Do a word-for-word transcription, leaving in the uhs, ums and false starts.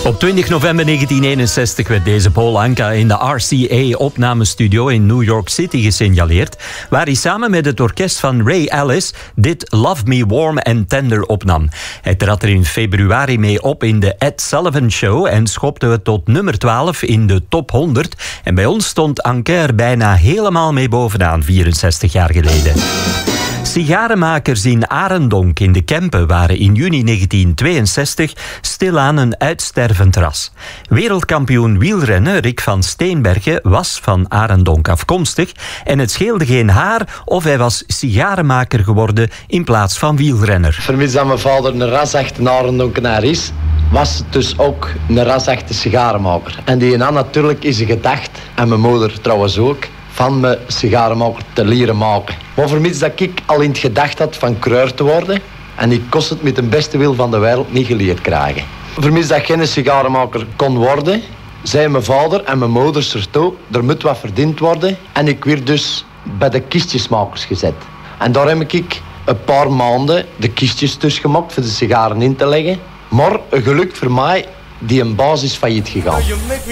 Op twintig november negentien eenenzestig werd deze Paul Anka in de R C A-opnamestudio in New York City gesignaleerd, waar hij samen met het orkest van Ray Ellis dit Love Me Warm and Tender opnam. Hij trad er in februari mee op in de Ed Sullivan Show en schopte het tot nummer twaalf in de top honderd. En bij ons stond Anka er bijna helemaal mee bovenaan, vierenzestig jaar geleden. Sigarenmakers in Arendonk in de Kempen waren in juni negentien tweeënzestig stilaan een uitstervend ras. Wereldkampioen wielrennen Rick van Steenbergen was van Arendonk afkomstig en het scheelde geen haar of hij was sigarenmaker geworden in plaats van wielrenner. Vermits dat mijn vader een rasechte Arendonkenaar is, was het dus ook een rasechte sigarenmaker. En die na natuurlijk is gedacht, en mijn moeder trouwens ook, van me sigarenmaker te leren maken. Maar vermits dat ik al in het gedacht had van kreur te worden en ik kost het met de beste wil van de wereld niet geleerd krijgen. Vermits dat geen sigarenmaker kon worden, zei mijn vader en mijn moeder ertoe, er moet wat verdiend worden. En ik werd dus bij de kistjesmakers gezet. En daar heb ik een paar maanden de kistjes tussen gemaakt voor de sigaren in te leggen. Maar een geluk voor mij, die een baas is failliet gegaan.